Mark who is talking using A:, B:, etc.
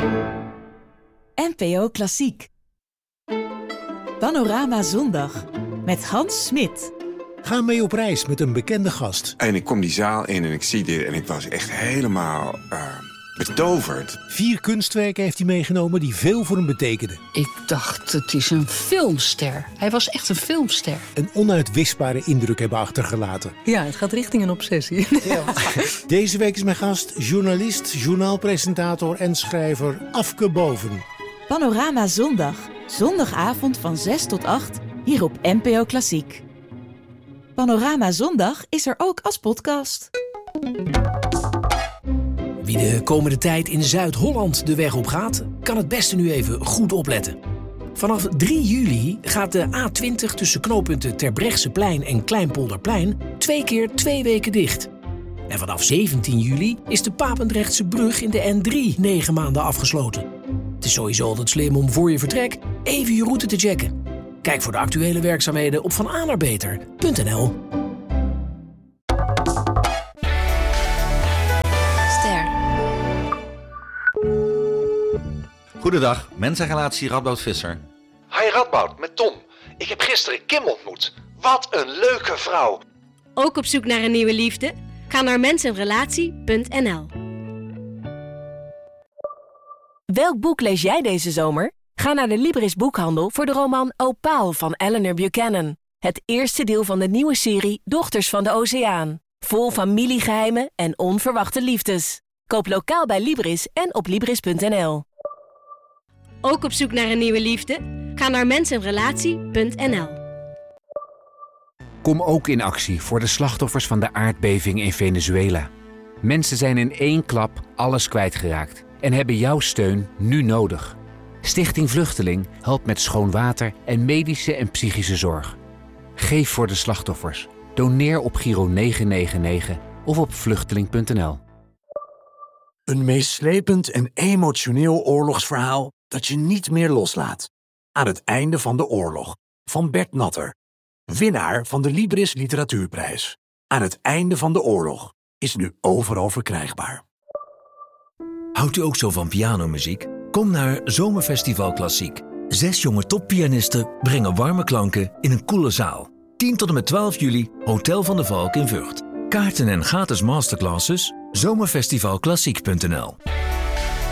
A: NPO Klassiek. Panorama Zondag met Hans Smit.
B: Ga mee op reis met een bekende gast.
C: En ik kom die zaal in en ik zie dit en ik was echt helemaal betoverd.
B: 4 kunstwerken heeft hij meegenomen die veel voor hem betekenden.
D: Ik dacht, het is een filmster. Hij was echt een filmster.
B: Een onuitwisbare indruk hebben achtergelaten.
E: Ja, het gaat richting een obsessie.
B: Ja. Deze week is mijn gast journalist, journaalpresentator en schrijver Afke Boven.
A: Panorama Zondag. Zondagavond van 6 tot 8 hier op NPO Klassiek. Panorama Zondag is er ook als podcast.
F: Wie de komende tijd in Zuid-Holland de weg op gaat, kan het beste nu even goed opletten. Vanaf 3 juli gaat de A20 tussen knooppunten Terbrechtseplein en Kleinpolderplein 2 keer 2 weken dicht. En vanaf 17 juli is de Papendrechtse brug in de N3 9 maanden afgesloten. Het is sowieso altijd slim om voor je vertrek even je route te checken. Kijk voor de actuele werkzaamheden op vananerbeter.nl.
G: Goedendag, mensenrelatie Radboud Visser.
H: Hi Radboud, met Tom. Ik heb gisteren Kim ontmoet. Wat een leuke vrouw.
I: Ook op zoek naar een nieuwe liefde? Ga naar mensenrelatie.nl.
J: Welk boek lees jij deze zomer? Ga naar de Libris boekhandel voor de roman Opaal van Eleanor Buchanan. Het eerste deel van de nieuwe serie Dochters van de Oceaan. Vol familiegeheimen en onverwachte liefdes. Koop lokaal bij Libris en op Libris.nl.
I: Ook op zoek naar een nieuwe liefde? Ga naar mensenrelatie.nl.
K: Kom ook in actie voor de slachtoffers van de aardbeving in Venezuela. Mensen zijn in 1 klap alles kwijtgeraakt en hebben jouw steun nu nodig. Stichting Vluchteling helpt met schoon water en medische en psychische zorg. Geef voor de slachtoffers. Doneer op Giro 999 of op vluchteling.nl.
L: Een meeslepend en emotioneel oorlogsverhaal dat je niet meer loslaat. Aan het einde van de oorlog, van Bert Natter. Winnaar van de Libris Literatuurprijs. Aan het einde van de oorlog is nu overal verkrijgbaar.
M: Houdt u ook zo van pianomuziek? Kom naar Zomerfestival Klassiek. 6 jonge toppianisten brengen warme klanken in een koele zaal. 10 tot en met 12 juli, Hotel van de Valk in Vught. Kaarten en gratis masterclasses, zomerfestivalklassiek.nl.